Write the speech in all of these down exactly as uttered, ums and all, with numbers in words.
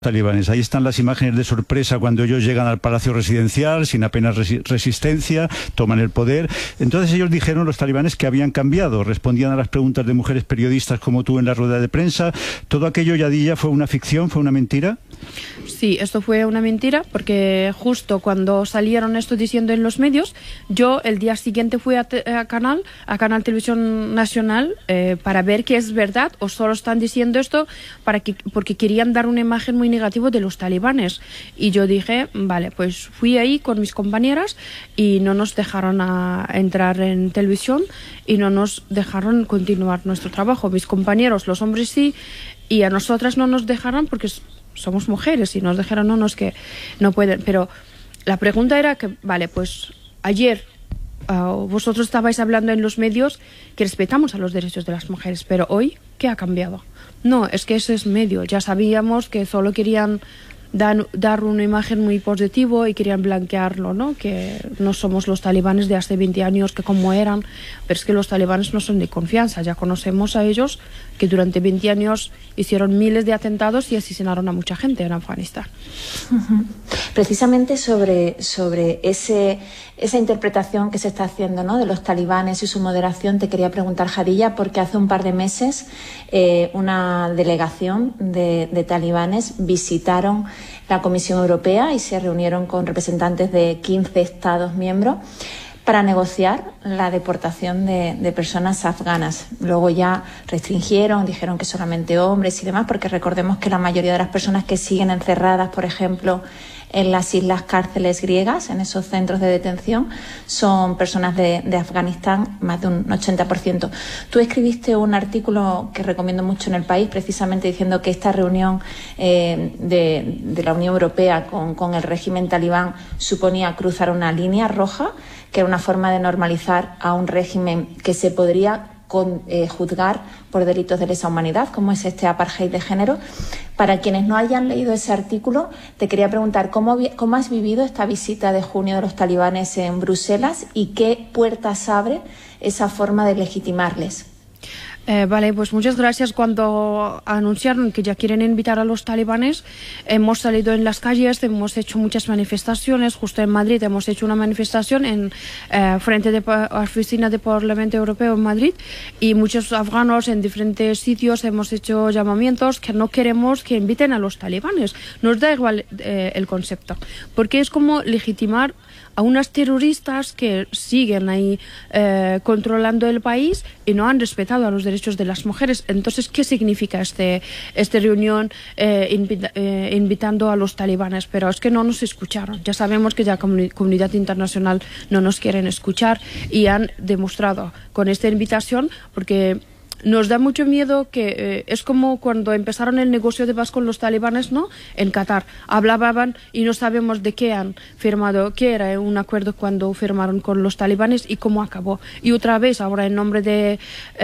talibanes. Ahí están las imágenes de sorpresa cuando ellos llegan al palacio residencial sin apenas resi resistencia, toman el poder. Entonces ellos dijeron, los talibanes, que habían cambiado, respondían a las preguntas de mujeres periodistas como tú en la rueda de prensa. ¿Todo aquello, Yadilla, fue una ficción, fue una mentira? Sí, esto fue una mentira porque justo cuando salieron esto diciendo en los medios, yo el día siguiente fui a, a Canal, a Canal Televisión Nacional eh, para ver que es verdad o solo están diciendo esto para que, porque querían dar una imagen muy negativa de los talibanes. Y yo dije, vale, pues fui ahí con mis compañeras y no nos dejaron a entrar en televisión y no nos dejaron continuar nuestro trabajo. Mis compañeros, los hombres sí, y a nosotras no nos dejaron porque somos mujeres y nos dijeron no, no, es que no pueden. Pero la pregunta era que, vale, pues ayer uh, vosotros estabais hablando en los medios que respetamos a los derechos de las mujeres, pero hoy, ¿qué ha cambiado? No, es que ese es medio. Ya sabíamos que solo querían dar, dar una imagen muy positiva y querían blanquearlo, ¿no? Que no somos los talibanes de hace veinte años, que como eran, pero es que los talibanes no son de confianza. Ya conocemos a ellos que durante veinte años hicieron miles de atentados y asesinaron a mucha gente en Afganistán. Uh-huh. Precisamente sobre, sobre ese, esa interpretación que se está haciendo, ¿no?, de los talibanes y su moderación, te quería preguntar, Jadilla, porque hace un par de meses eh, una delegación de, de talibanes visitaron la Comisión Europea y se reunieron con representantes de quince Estados miembros para negociar la deportación de, de personas afganas. Luego ya restringieron, dijeron que solamente hombres y demás, porque recordemos que la mayoría de las personas que siguen encerradas, por ejemplo, en las islas cárceles griegas, en esos centros de detención, son personas de, de Afganistán, más de un ochenta por ciento. Tú escribiste un artículo que recomiendo mucho en El País, precisamente diciendo que esta reunión eh, de, de la Unión Europea con, con el régimen talibán suponía cruzar una línea roja, que era una forma de normalizar a un régimen que se podría con, eh, juzgar por delitos de lesa humanidad, como es este apartheid de género. Para quienes no hayan leído ese artículo, te quería preguntar cómo, cómo has vivido esta visita de junio de los talibanes en Bruselas y qué puertas abre esa forma de legitimarles. Eh, vale, pues muchas gracias. Cuando anunciaron que ya quieren invitar a los talibanes, hemos salido en las calles, hemos hecho muchas manifestaciones. Justo en Madrid hemos hecho una manifestación en eh, frente de la oficina del Parlamento Europeo en Madrid, y muchos afganos en diferentes sitios hemos hecho llamamientos que no queremos que inviten a los talibanes. Nos da igual eh, el concepto, porque es como legitimar a unas terroristas que siguen ahí eh, controlando el país y no han respetado a los derechos de las mujeres. Entonces, ¿qué significa este, esta reunión eh, invita, eh, invitando a los talibanes? Pero es que no nos escucharon. Ya sabemos que la comuni comunidad internacional no nos quieren escuchar y han demostrado con esta invitación, porque nos da mucho miedo que eh, es como cuando empezaron el negocio de paz con los talibanes, ¿no?, en Qatar. Hablaban y no sabemos de qué han firmado, qué era un acuerdo cuando firmaron con los talibanes y cómo acabó. Y otra vez, ahora en nombre de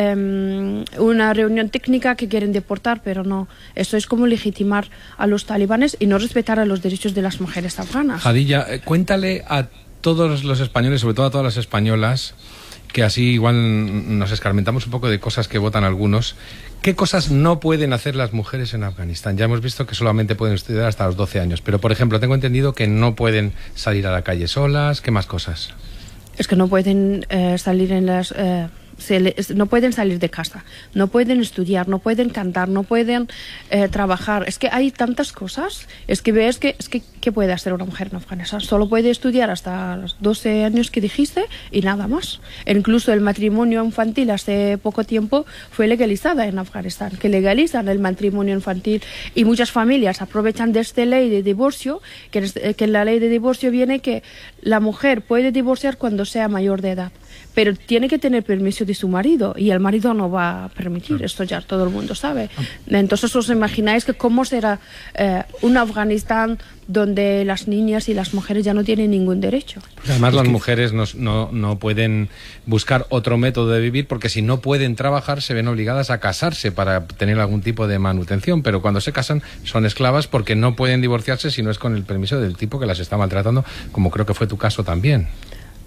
eh, una reunión técnica que quieren deportar, pero no. Eso es como legitimar a los talibanes y no respetar a los derechos de las mujeres afganas. Jadilla, eh, cuéntale a todos los españoles, sobre todo a todas las españolas, que así igual nos escarmentamos un poco de cosas que votan algunos. ¿Qué cosas no pueden hacer las mujeres en Afganistán? Ya hemos visto que solamente pueden estudiar hasta los doce años, pero por ejemplo tengo entendido que no pueden salir a la calle solas. ¿Qué más cosas? Es que no pueden eh, salir en las... Eh... Se les, no pueden salir de casa, no pueden estudiar, no pueden cantar, no pueden eh, trabajar. Es que hay tantas cosas. Es que ves que, es que ¿qué puede hacer una mujer en Afganistán? Solo puede estudiar hasta los doce años que dijiste y nada más. E incluso el matrimonio infantil hace poco tiempo fue legalizada en Afganistán, que legalizan el matrimonio infantil, y muchas familias aprovechan de esta ley de divorcio, que, que en la ley de divorcio viene que la mujer puede divorciar cuando sea mayor de edad, pero tiene que tener permiso de su marido, y el marido no va a permitir. Esto ya todo el mundo sabe. Entonces os imagináis que cómo será eh, un Afganistán donde las niñas y las mujeres ya no tienen ningún derecho. Además, las mujeres no, no, no pueden buscar otro método de vivir, porque si no pueden trabajar se ven obligadas a casarse para tener algún tipo de manutención, pero cuando se casan son esclavas porque no pueden divorciarse si no es con el permiso del tipo que las está maltratando, como creo que fue tu caso también.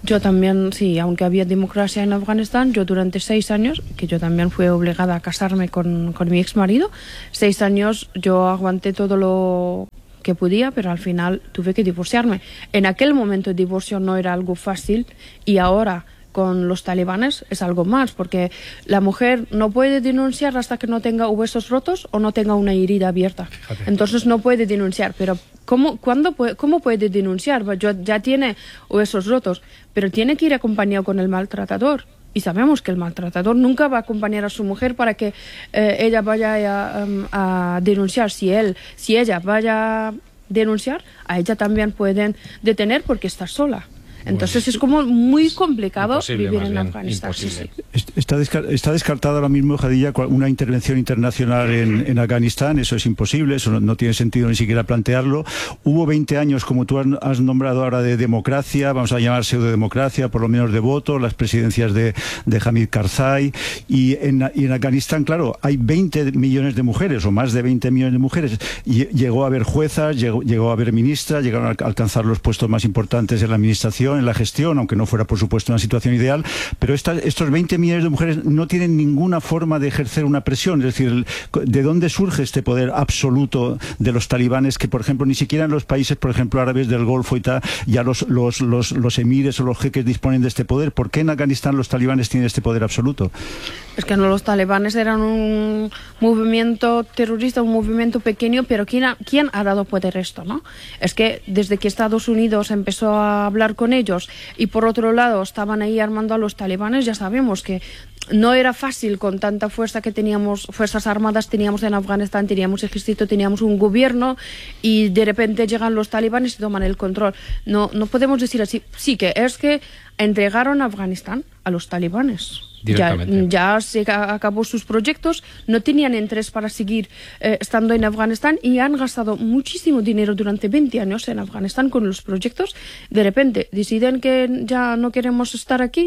Yo también, sí, aunque había democracia en Afganistán, yo durante seis años, que yo también fui obligada a casarme con, con mi ex marido, seis años yo aguanté todo lo que podía, pero al final tuve que divorciarme. En aquel momento el divorcio no era algo fácil y ahora con los talibanes es algo más, porque la mujer no puede denunciar hasta que no tenga huesos rotos o no tenga una herida abierta. Fíjate. Entonces no puede denunciar, pero ¿cómo, cuándo puede, ¿cómo puede denunciar? Ya, ya tiene huesos rotos, pero tiene que ir acompañado con el maltratador. Y sabemos que el maltratador nunca va a acompañar a su mujer para que eh, ella vaya a, um, a denunciar. Si él, si ella vaya a denunciar, a ella también pueden detener porque está sola. Entonces es como muy complicado imposible, vivir en bien, Afganistán. Sí, sí. Está, desca está descartada ahora mismo, Jadilla, una intervención internacional en, en Afganistán. Eso es imposible, eso no, no tiene sentido ni siquiera plantearlo. Hubo veinte años, como tú has nombrado ahora, de democracia, vamos a llamar pseudodemocracia, por lo menos de voto, las presidencias de, de Hamid Karzai. Y en, y en Afganistán, claro, hay veinte millones de mujeres, o más de veinte millones de mujeres. Y llegó a haber juezas, llegó, llegó a haber ministras, llegaron a alcanzar los puestos más importantes en la administración, en la gestión, aunque no fuera por supuesto una situación ideal, pero esta, estos veinte millones de mujeres no tienen ninguna forma de ejercer una presión. Es decir, ¿de dónde surge este poder absoluto de los talibanes que, por ejemplo, ni siquiera en los países, por ejemplo, árabes del Golfo y tal, ya los, los, los, los emires o los jeques disponen de este poder? ¿Por qué en Afganistán los talibanes tienen este poder absoluto? Es que no, los talibanes eran un movimiento terrorista, un movimiento pequeño, pero ¿quién ha, quién ha dado poder esto, no? Es que desde que Estados Unidos empezó a hablar con ellos y por otro lado estaban ahí armando a los talibanes, ya sabemos que no era fácil con tanta fuerza que teníamos, fuerzas armadas teníamos en Afganistán, teníamos ejército, teníamos un gobierno y de repente llegan los talibanes y toman el control. No, no podemos decir así. Sí que es que entregaron a Afganistán a los talibanes. Ya, ya se acabó sus proyectos, no tenían interés para seguir eh, estando en Afganistán y han gastado muchísimo dinero durante veinte años en Afganistán con los proyectos. De repente deciden que ya no queremos estar aquí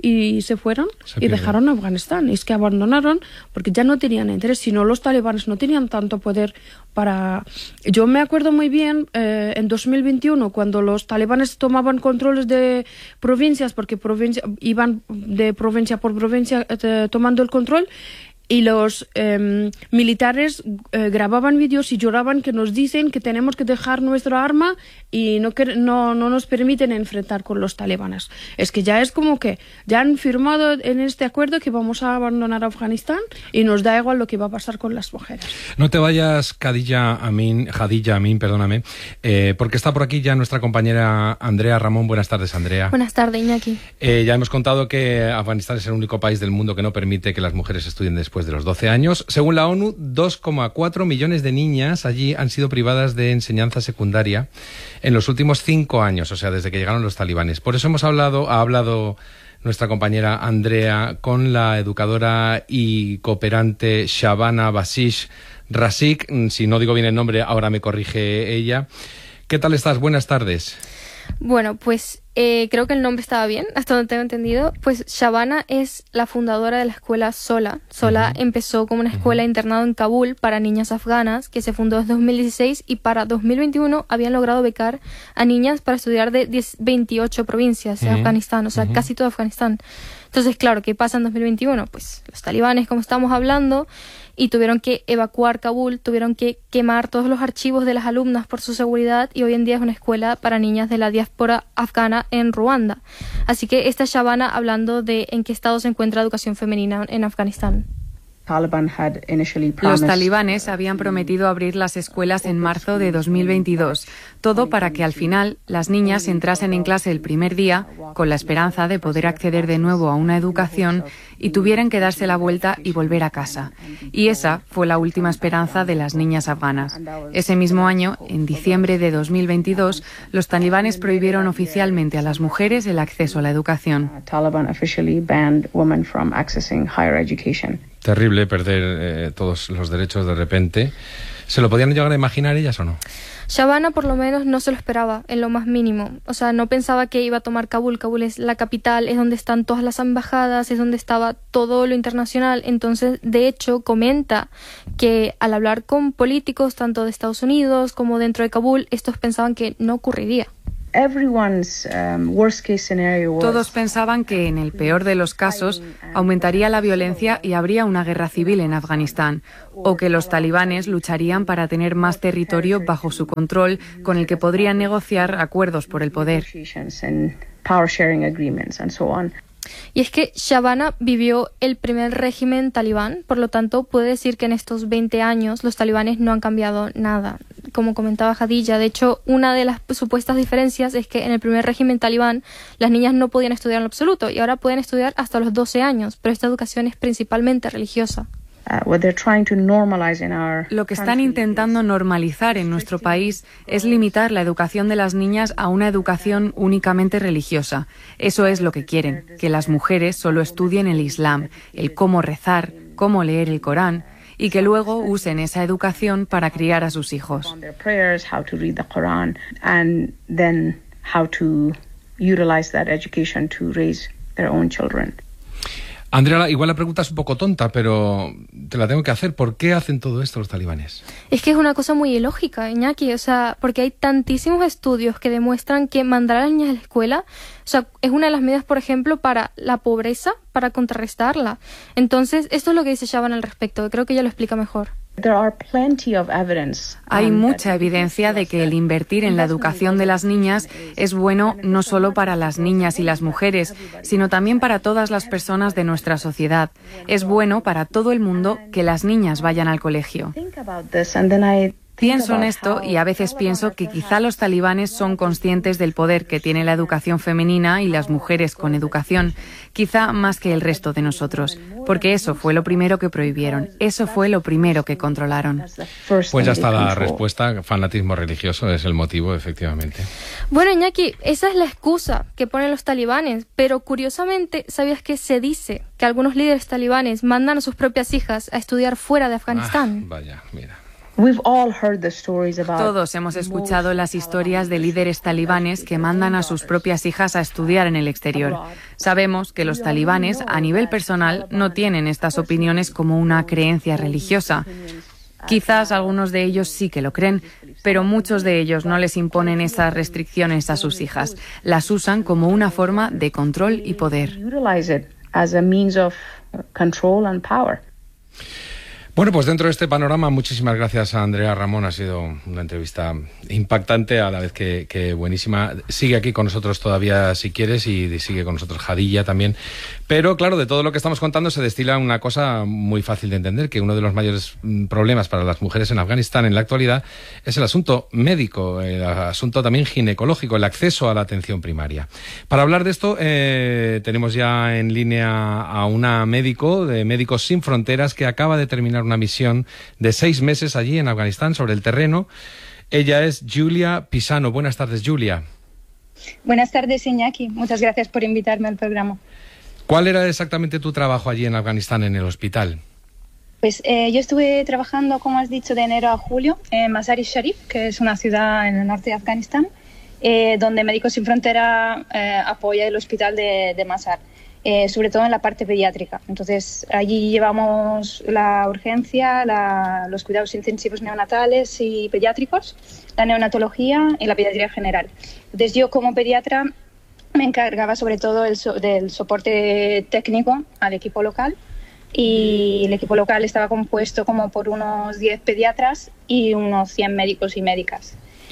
y se fueron se y dejaron Afganistán. Es que abandonaron porque ya no tenían interés, sino los talibanes no tenían tanto poder para... Yo me acuerdo muy bien eh, en dos mil veintiuno cuando los talibanes tomaban controles de provincias, porque provincia, iban de provincia por provincia eh, tomando el control, y los eh, militares eh, grababan vídeos y lloraban que nos dicen que tenemos que dejar nuestra arma y no, que, no, no nos permiten enfrentar con los talibanes. Es que ya es como que ya han firmado en este acuerdo que vamos a abandonar Afganistán y nos da igual lo que va a pasar con las mujeres. No te vayas, Khadija Amin, Khadija Amin, perdóname, eh, porque está por aquí ya nuestra compañera Andrea Ramón. Buenas tardes, Andrea. Buenas tardes, Iñaki. Eh, ya hemos contado que Afganistán es el único país del mundo que no permite que las mujeres estudien después de los doce años. Según la ONU, dos coma cuatro millones de niñas allí han sido privadas de enseñanza secundaria en los últimos cinco años, o sea, desde que llegaron los talibanes. Por eso hemos hablado, ha hablado nuestra compañera Andrea con la educadora y cooperante Shabana Basish Rasik. Si no digo bien el nombre, ahora me corrige ella. ¿Qué tal estás? Buenas tardes. Bueno, pues eh, creo que el nombre estaba bien, hasta donde tengo entendido. Pues Shabana es la fundadora de la escuela Sola. Sola uh-huh. empezó como una escuela uh-huh. internado en Kabul para niñas afganas, que se fundó en dos mil dieciséis, y para dos mil veintiuno habían logrado becar a niñas para estudiar de diez, veintiocho provincias de uh-huh. Afganistán, o sea, uh-huh. casi todo Afganistán. Entonces, claro, ¿qué pasa en dos mil veintiuno? Pues los talibanes, como estamos hablando, y tuvieron que evacuar Kabul, tuvieron que quemar todos los archivos de las alumnas por su seguridad, y hoy en día es una escuela para niñas de la diáspora afgana en Ruanda. Así que esta es Shabana hablando de en qué estado se encuentra la educación femenina en Afganistán. Los talibanes habían prometido abrir las escuelas en marzo de dos mil veintidós, todo para que al final las niñas entrasen en clase el primer día con la esperanza de poder acceder de nuevo a una educación y tuvieran que darse la vuelta y volver a casa. Y esa fue la última esperanza de las niñas afganas. Ese mismo año, en diciembre de dos mil veintidós, los talibanes prohibieron oficialmente a las mujeres el acceso a la educación. Terrible perder eh, todos los derechos de repente. ¿Se lo podían llegar a imaginar ellas o no? Shabana por lo menos no se lo esperaba, en lo más mínimo. O sea, no pensaba que iba a tomar Kabul. Kabul es la capital, es donde están todas las embajadas, es donde estaba todo lo internacional. Entonces, de hecho, comenta que al hablar con políticos, tanto de Estados Unidos como dentro de Kabul, estos pensaban que no ocurriría. Todos pensaban que, en el peor de los casos, aumentaría la violencia y habría una guerra civil en Afganistán, o que los talibanes lucharían para tener más territorio bajo su control, con el que podrían negociar acuerdos por el poder. Y es que Shabana vivió el primer régimen talibán, por lo tanto puede decir que en estos veinte años los talibanes no han cambiado nada. Como comentaba Khadija, de hecho, una de las supuestas diferencias es que en el primer régimen talibán las niñas no podían estudiar en lo absoluto y ahora pueden estudiar hasta los doce años, pero esta educación es principalmente religiosa. Lo que están intentando normalizar en nuestro país es limitar la educación de las niñas a una educación únicamente religiosa. Eso es lo que quieren, que las mujeres solo estudien el Islam, el cómo rezar, cómo leer el Corán, y que luego usen esa educación para criar a sus hijos. Andrea, igual la pregunta es un poco tonta, pero te la tengo que hacer. ¿Por qué hacen todo esto los talibanes? Es que es una cosa muy ilógica, Iñaki, o sea, porque hay tantísimos estudios que demuestran que mandar a las niñas a la escuela, o sea, es una de las medidas, por ejemplo, para la pobreza, para contrarrestarla. Entonces, esto es lo que dice Shabana al respecto, creo que ella lo explica mejor. Hay mucha evidencia de que el invertir en la educación de las niñas es bueno no solo para las niñas y las mujeres, sino también para todas las personas de nuestra sociedad. Es bueno para todo el mundo que las niñas vayan al colegio. Pienso en esto y a veces pienso que quizá los talibanes son conscientes del poder que tiene la educación femenina y las mujeres con educación, quizá más que el resto de nosotros, porque eso fue lo primero que prohibieron, eso fue lo primero que controlaron. Pues ya está la respuesta, fanatismo religioso es el motivo, efectivamente. Bueno, Iñaki, esa es la excusa que ponen los talibanes, pero curiosamente, ¿sabías que se dice que algunos líderes talibanes mandan a sus propias hijas a estudiar fuera de Afganistán? Ah, vaya, mira. Todos hemos escuchado las historias de líderes talibanes que mandan a sus propias hijas a estudiar en el exterior. Sabemos que los talibanes, a nivel personal, no tienen estas opiniones como una creencia religiosa. Quizás algunos de ellos sí que lo creen, pero muchos de ellos no les imponen esas restricciones a sus hijas. Las usan como una forma de control y poder. Bueno, pues dentro de este panorama, muchísimas gracias a Andrea Ramón. Ha sido una entrevista impactante, a la vez que, que buenísima. Sigue aquí con nosotros todavía si quieres y sigue con nosotros Khadija también. Pero claro, de todo lo que estamos contando se destila una cosa muy fácil de entender, que uno de los mayores problemas para las mujeres en Afganistán en la actualidad es el asunto médico, el asunto también ginecológico, el acceso a la atención primaria. Para hablar de esto eh, tenemos ya en línea a una médico de Médicos Sin Fronteras que acaba de terminar una misión de seis meses allí en Afganistán sobre el terreno. Ella es Julia Pisano. Buenas tardes, Julia. Buenas tardes, Iñaki. Muchas gracias por invitarme al programa. ¿Cuál era exactamente tu trabajo allí en Afganistán, en el hospital? Pues eh, yo estuve trabajando, como has dicho, de enero a julio en Mazar-i-Sharif, que es una ciudad en el norte de Afganistán, eh, donde Médicos Sin Frontera eh, apoya el hospital de, de Mazar. Eh, sobre todo en la parte pediátrica. Entonces, allí llevamos la urgencia, la, los cuidados intensivos neonatales y pediátricos, la neonatología y la pediatría general. Entonces, yo como pediatra me encargaba sobre todo el so, del soporte técnico al equipo local, y el equipo local estaba compuesto como por unos diez pediatras y unos cien médicos y médicas.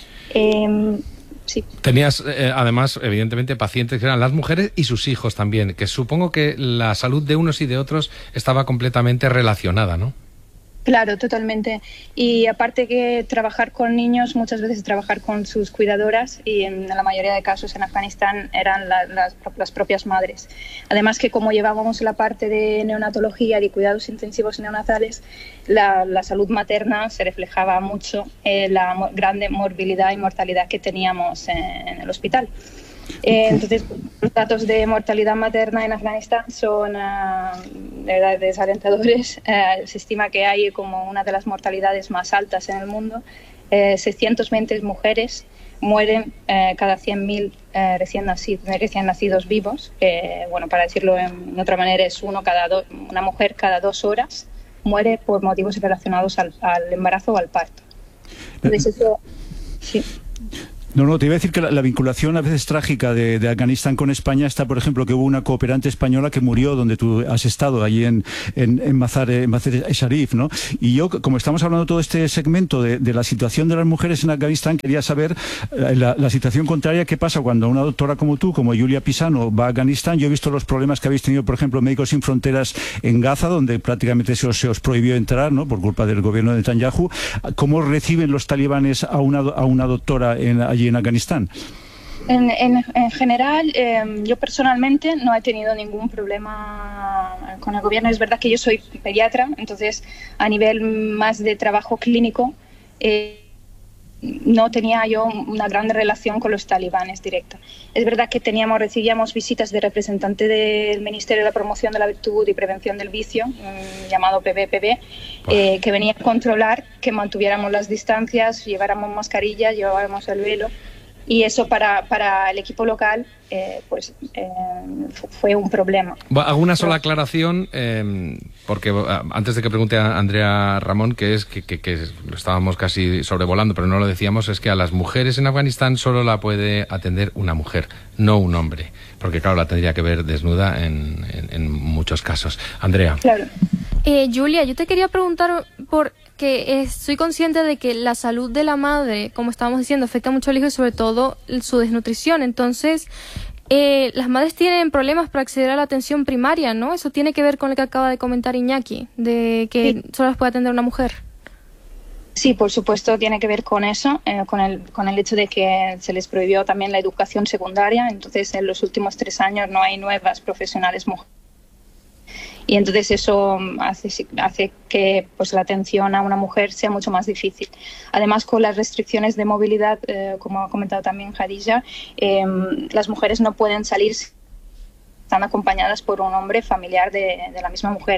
Eh, Sí. Tenías, eh, además, evidentemente, pacientes que eran las mujeres y sus hijos también, que supongo que la salud de unos y de otros estaba completamente relacionada, ¿no? Claro, totalmente. Y aparte que trabajar con niños, muchas veces trabajar con sus cuidadoras, y en la mayoría de casos en Afganistán eran la, las, las propias madres. Además que como llevábamos la parte de neonatología y cuidados intensivos neonatales, la, la salud materna se reflejaba mucho en la grande morbilidad y mortalidad que teníamos en, en el hospital. Eh, entonces, los datos de mortalidad materna en Afganistán son uh, de verdad desalentadores. Uh, se estima que hay como una de las mortalidades más altas en el mundo. Eh, seiscientas veinte mujeres mueren eh, cada cien mil eh, recién, nacidos, recién nacidos vivos. Que, bueno, para decirlo en otra manera, es uno cada do, una mujer cada dos horas muere por motivos relacionados al, al embarazo o al parto. Entonces, eso, sí. No, no, te iba a decir que la, la vinculación a veces trágica de, de Afganistán con España está, por ejemplo, que hubo una cooperante española que murió donde tú has estado, allí en, en, en Mazar-e-Sharif, ¿no? Y yo, como estamos hablando todo este segmento de, de la situación de las mujeres en Afganistán, quería saber eh, la, la situación contraria, qué pasa cuando una doctora como tú, como Julia Pisano, va a Afganistán. Yo he visto los problemas que habéis tenido, por ejemplo, Médicos Sin Fronteras en Gaza, donde prácticamente se os, se os prohibió entrar, ¿no?, por culpa del gobierno de Netanyahu. ¿Cómo reciben los talibanes a una, a una doctora en, allí en Afganistán? En, en, en general, eh, yo personalmente no he tenido ningún problema con el gobierno. Es verdad que yo soy pediatra, entonces a nivel más de trabajo clínico eh, no tenía yo una gran relación con los talibanes directa. Es verdad que teníamos, recibíamos visitas de representantes del Ministerio de la Promoción de la Virtud y Prevención del Vicio, mmm, llamado P B P B, eh, que venía a controlar que mantuviéramos las distancias, lleváramos mascarillas, llevábamos el velo. Y eso para, para el equipo local eh, pues eh, fue un problema. Hago una sola aclaración, eh, porque antes de que pregunte a Andrea Ramón, que es que, que, que lo estábamos casi sobrevolando, pero no lo decíamos, es que a las mujeres en Afganistán solo la puede atender una mujer, no un hombre, porque claro, la tendría que ver desnuda en, en, en muchos casos. Andrea. Claro. Eh, Julia, yo te quería preguntar por... que eh, soy consciente de que la salud de la madre, como estábamos diciendo, afecta mucho al hijo y sobre todo su desnutrición. Entonces, eh, las madres tienen problemas para acceder a la atención primaria, ¿no? Eso tiene que ver con lo que acaba de comentar Iñaki, de que sí, solo las puede atender una mujer. Sí, por supuesto, tiene que ver con eso, eh, con el, con el hecho de que se les prohibió también la educación secundaria. Entonces, en los últimos tres años no hay nuevas profesionales mujeres. Y entonces eso hace, hace que pues, la atención a una mujer sea mucho más difícil. Además, con las restricciones de movilidad, eh, como ha comentado también Khadija, eh, las mujeres no pueden salir, están acompañadas por un hombre familiar de, de la misma mujer.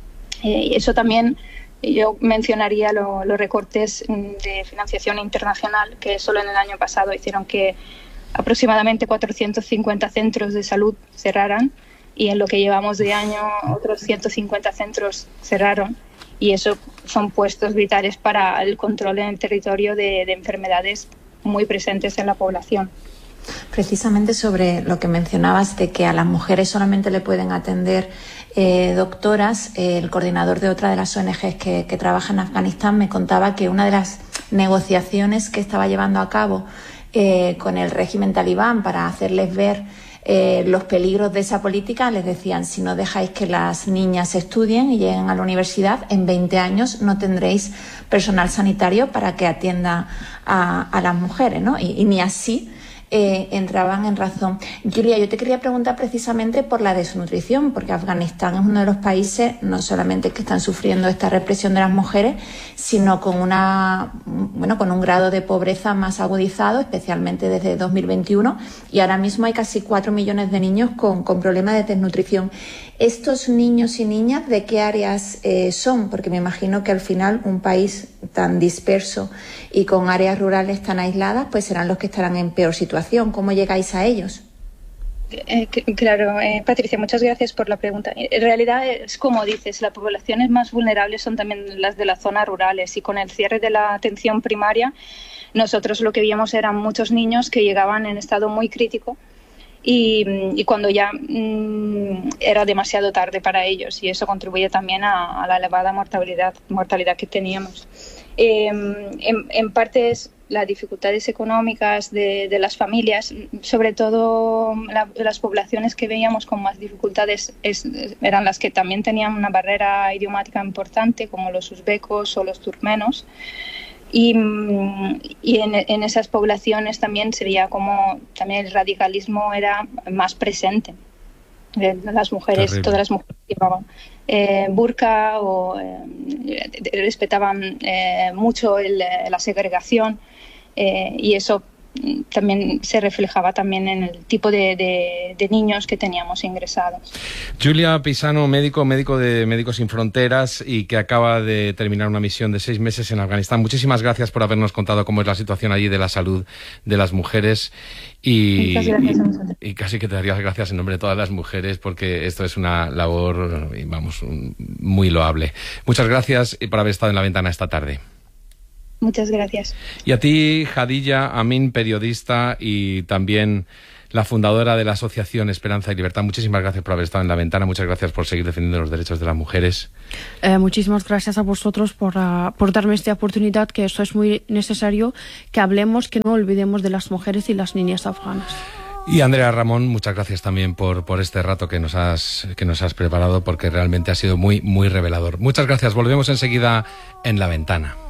Eh, y eso también, yo mencionaría lo, los recortes de financiación internacional, que solo en el año pasado hicieron que aproximadamente cuatrocientos cincuenta centros de salud cerraran. Y en lo que llevamos de año otros ciento cincuenta centros cerraron, y eso son puestos vitales para el control en el territorio de, de enfermedades muy presentes en la población. Precisamente sobre lo que mencionabas de que a las mujeres solamente le pueden atender eh, doctoras, eh, el coordinador de otra de las O N Ges que, que trabaja en Afganistán me contaba que una de las negociaciones que estaba llevando a cabo eh, con el régimen talibán para hacerles ver Eh, los peligros de esa política, les decían: si no dejáis que las niñas estudien y lleguen a la universidad, en veinte años no tendréis personal sanitario para que atienda a, a las mujeres, ¿no? Y, y ni así eh, entraban en razón. Julia, yo te quería preguntar precisamente por la desnutrición, porque Afganistán es uno de los países no solamente que están sufriendo esta represión de las mujeres, sino con una bueno con un grado de pobreza más agudizado, especialmente desde dos mil veintiuno, y ahora mismo hay casi cuatro millones de niños con, con problemas de desnutrición. ¿Estos niños y niñas de qué áreas eh, son? Porque me imagino que al final un país tan disperso y con áreas rurales tan aisladas, pues serán los que estarán en peor situación. ¿Cómo llegáis a ellos? Eh, claro, eh, Patricia, muchas gracias por la pregunta. En realidad es como dices, las poblaciones más vulnerables son también las de las zonas rurales, y con el cierre de la atención primaria nosotros lo que veíamos eran muchos niños que llegaban en estado muy crítico y, y cuando ya mmm, era demasiado tarde para ellos, y eso contribuye también a, a la elevada mortalidad, mortalidad que teníamos. Eh, en, en parte es las dificultades económicas de, de las familias, sobre todo la, las poblaciones que veíamos con más dificultades es, eran las que también tenían una barrera idiomática importante, como los uzbecos o los turkmenos. Y, y en, en esas poblaciones también se veía como también el radicalismo era más presente. Las mujeres, Terrible. todas las mujeres llevaban eh, burka o eh, respetaban eh, mucho el, la segregación, eh, y eso también se reflejaba también en el tipo de, de, de niños que teníamos ingresados. Julia Pisano, médico, médico de Médicos Sin Fronteras y que acaba de terminar una misión de seis meses en Afganistán. Muchísimas gracias por habernos contado cómo es la situación allí de la salud de las mujeres. Y, Muchas gracias a vosotros. Y, y casi que te daría las gracias en nombre de todas las mujeres, porque esto es una labor, vamos, muy loable. Muchas gracias por haber estado en La Ventana esta tarde. Muchas gracias. Y a ti, Hadilla Amin, periodista y también la fundadora de la Asociación Esperanza y Libertad. Muchísimas gracias por haber estado en La Ventana. Muchas gracias por seguir defendiendo los derechos de las mujeres. Eh, muchísimas gracias a vosotros por, uh, por darme esta oportunidad, que eso es muy necesario, que hablemos, que no olvidemos de las mujeres y las niñas afganas. Y Andrea Ramón, muchas gracias también por, por este rato que nos has, que nos has preparado, porque realmente ha sido muy, muy revelador. Muchas gracias. Volvemos enseguida en La Ventana.